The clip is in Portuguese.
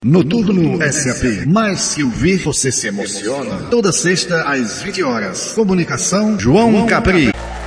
Noturno SAP. Mais que ouvir, você se emociona. Toda sexta às 20 horas. Comunicação João Capri.